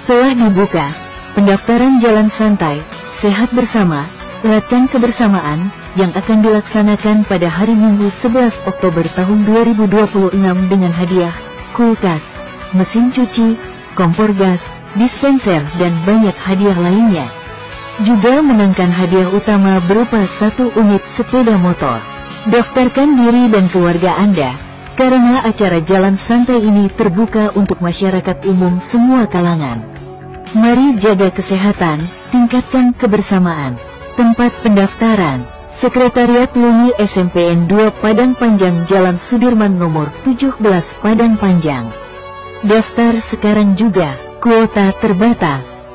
Telah dibuka pendaftaran Jalan Santai, Sehat Bersama, Eratkan Kebersamaan yang akan dilaksanakan pada hari Minggu 11 Oktober tahun 2026 dengan hadiah kulkas, mesin cuci, kompor gas, dispenser, dan banyak hadiah lainnya. Juga menangkan hadiah utama berupa 1 unit sepeda motor. Daftarkan diri dan keluarga Anda, karena acara Jalan Santai ini terbuka untuk masyarakat umum semua kalangan. Mari jaga kesehatan, tingkatkan kebersamaan. Tempat pendaftaran, Sekretariat Luni SMPN 2 Padang Panjang Jalan Sudirman nomor 17 Padang Panjang. Daftar sekarang juga, kuota terbatas.